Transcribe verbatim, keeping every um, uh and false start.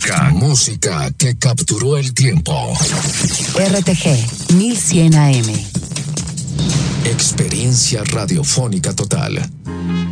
Música. Música que capturó el tiempo. R T G mil cien A M. Experiencia radiofónica total.